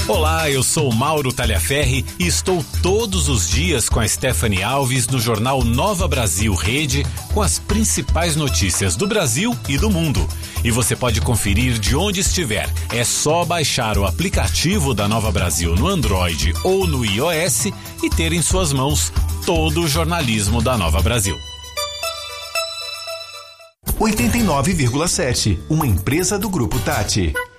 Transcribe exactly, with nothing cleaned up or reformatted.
Olá, eu sou Mauro Talhaferri e estou todos os dias com a Stephanie Alves no jornal Nova Brasil Rede com as principais notícias do Brasil e do mundo. E você pode conferir de onde estiver. É só baixar o aplicativo da Nova Brasil no Android ou no iOS e ter em suas mãos todo o jornalismo da Nova Brasil. oitenta e nove vírgula sete, uma empresa do Grupo Tati.